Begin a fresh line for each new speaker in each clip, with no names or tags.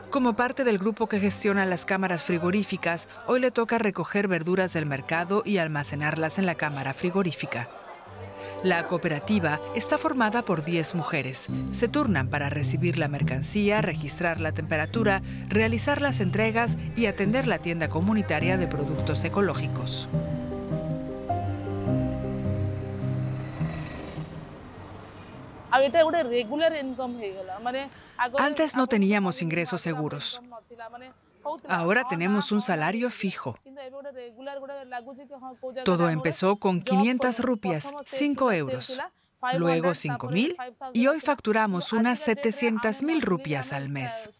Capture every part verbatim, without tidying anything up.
Como parte del grupo que gestiona las cámaras frigoríficas, hoy le toca recoger verduras del mercado y almacenarlas en la cámara frigorífica. La cooperativa está formada por diez mujeres. Se turnan para recibir la mercancía, registrar la temperatura, realizar las entregas y atender la tienda comunitaria de productos ecológicos. Antes no teníamos ingresos seguros. Ahora tenemos un salario fijo. Todo empezó con quinientas rupias, cinco euros, luego cinco mil y hoy facturamos unas setecientas mil rupias al mes.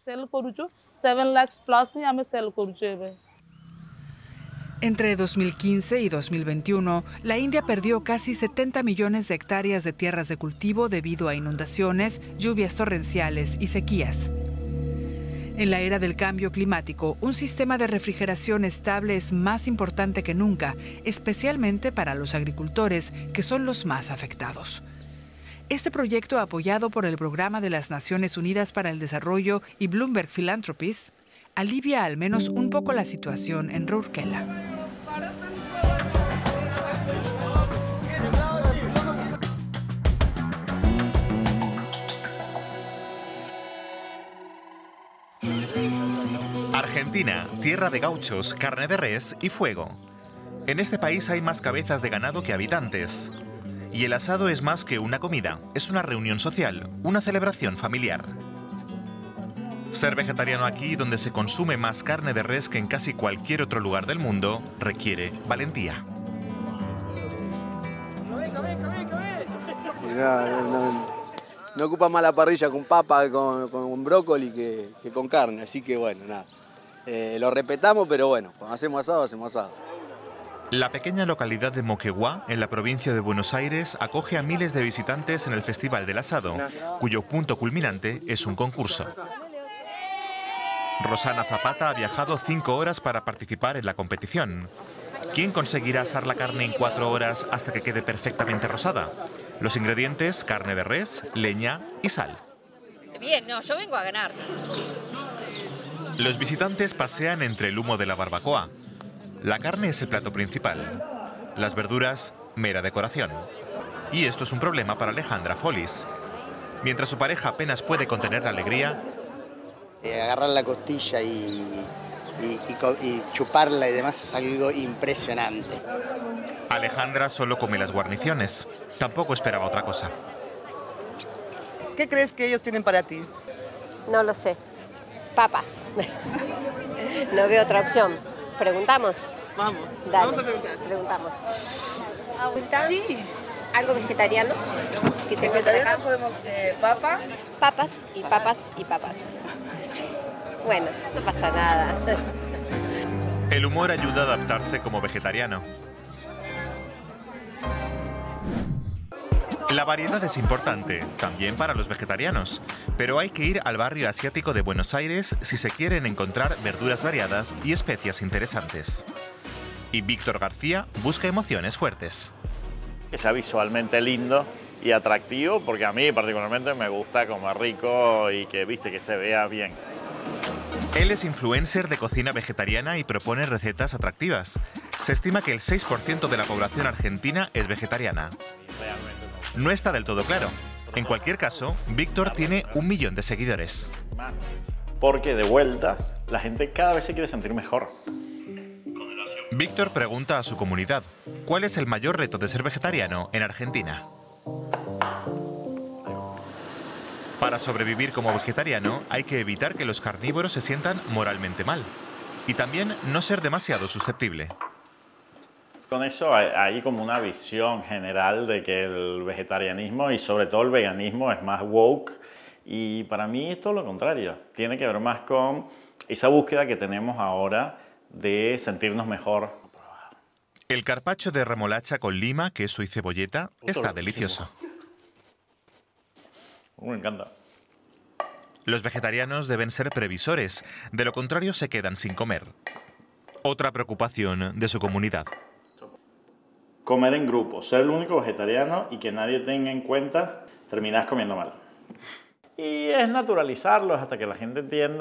Entre dos mil quince y dos mil veintiuno, la India perdió casi setenta millones de hectáreas de tierras de cultivo debido a inundaciones, lluvias torrenciales y sequías. En la era del cambio climático, un sistema de refrigeración estable es más importante que nunca, especialmente para los agricultores, que son los más afectados. Este proyecto, apoyado por el Programa de las Naciones Unidas para el Desarrollo y Bloomberg Philanthropies, alivia al menos un poco la situación en Rourkela.
Argentina, tierra de gauchos, carne de res y fuego. En este país hay más cabezas de ganado que habitantes. Y el asado es más que una comida, es una reunión social, una celebración familiar. Ser vegetariano aquí, donde se consume más carne de res que en casi cualquier otro lugar del mundo, requiere valentía.
No, no, no ocupa más la parrilla con papa, con, con brócoli que, que con carne, así que bueno, nada. Eh, lo respetamos, pero bueno, cuando hacemos asado, hacemos asado.
La pequeña localidad de Moquegua, en la provincia de Buenos Aires, acoge a miles de visitantes en el Festival del Asado, cuyo punto culminante es un concurso. Rosana Zapata ha viajado cinco horas para participar en la competición. ¿Quién conseguirá asar la carne en cuatro horas hasta que quede perfectamente rosada? Los ingredientes: carne de res, leña y sal.
Bien, no, yo vengo a ganar.
Los visitantes pasean entre el humo de la barbacoa. La carne es el plato principal. Las verduras, mera decoración. Y esto es un problema para Alejandra Folis. Mientras su pareja apenas puede contener la alegría,
eh, agarrar la costilla y, y, y, y chuparla y demás es algo impresionante.
Alejandra solo come las guarniciones. Tampoco esperaba otra cosa.
¿Qué crees que ellos tienen para ti?
No lo sé. Papas. No veo otra opción. ¿Preguntamos?
Vamos,
Dale,
vamos a preguntar.
Preguntamos.
Sí.
¿Algo vegetariano? ¿Qué tengo
Vegetariano podemos... Eh, ¿Papa?
Papas y papas y papas. Sí. Bueno, no pasa nada.
El humor ayuda a adaptarse como vegetariano. La variedad es importante, también para los vegetarianos, pero hay que ir al barrio asiático de Buenos Aires si se quieren encontrar verduras variadas y especias interesantes. Y Víctor García busca emociones fuertes.
Que sea visualmente lindo y atractivo, porque a mí particularmente me gusta comer rico y que, viste, que se vea bien.
Él es influencer de cocina vegetariana y propone recetas atractivas. Se estima que el seis por ciento de la población argentina es vegetariana. No está del todo claro. En cualquier caso, Víctor tiene un millón de seguidores.
Porque de vuelta, la gente cada vez se quiere sentir mejor.
Víctor pregunta a su comunidad, ¿cuál es el mayor reto de ser vegetariano en Argentina? Para sobrevivir como vegetariano, hay que evitar que los carnívoros se sientan moralmente mal. Y también no ser demasiado susceptible.
Con eso hay como una visión general de que el vegetarianismo y sobre todo el veganismo es más woke. Y para mí es todo lo contrario. Tiene que ver más con esa búsqueda que tenemos ahora de sentirnos mejor.
El carpaccio de remolacha con lima, queso y cebolleta está delicioso.
Me encanta.
Los vegetarianos deben ser previsores, de lo contrario se quedan sin comer. Otra preocupación de su comunidad.
Comer en grupo, ser el único vegetariano y que nadie tenga en cuenta, terminas comiendo mal. Y es naturalizarlo hasta que la gente entienda